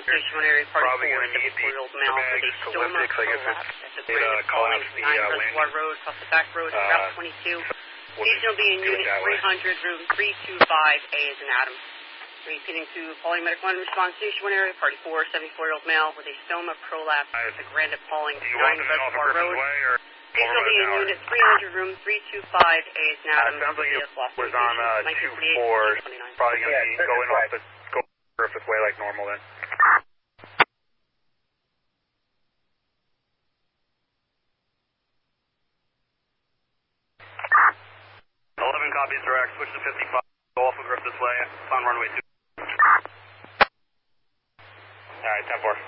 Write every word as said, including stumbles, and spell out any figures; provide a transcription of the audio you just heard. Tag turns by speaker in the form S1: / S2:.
S1: Station one area, party four, seventy-four-year-old male with a stoma prolapse at the Brandon Falling, nine Reservoir Road, across the back road of Route twenty-two. Station will be in Unit three hundred, room three two five, A as in Adam. Repeating to Falling Medic one, response Station one area, party four, seventy-four-year-old male with a stoma prolapse at the Brandon Falling, nine Reservoir Road. Station will be in Unit three hundred, room three two five, A as in Adam.
S2: Uh, sounds like it was on uh, two four, probably going to be going off the go surface way like normal then.
S3: eleven copies direct, switch to fifty-five, go off of Griffiths Way, on runway two.
S2: Alright, ten four.